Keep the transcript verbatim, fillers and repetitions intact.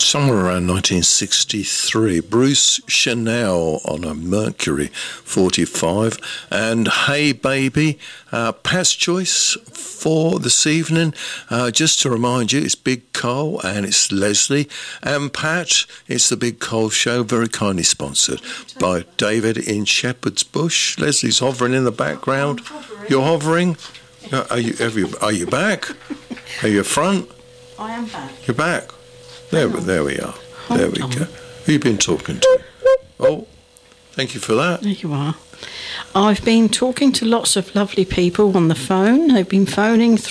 somewhere around nineteen sixty-three. Bruce Chanel on a Mercury forty-five. And Hey Baby, uh, Pat's choice for this evening. Uh, just to remind you, it's Big Cole and it's Leslie. And Pat, it's the Big Cole Show, very kindly sponsored by David in Shepherd's Bush. Leslie's hovering in the background. Hovering. You're hovering? Are you, have you, are you back? Are you front? I am back. You're back. There, there we are. Hold there we on. go. Who you been talking to? Oh, thank you for that. There you are. I've been talking to lots of lovely people on the phone. They've been phoning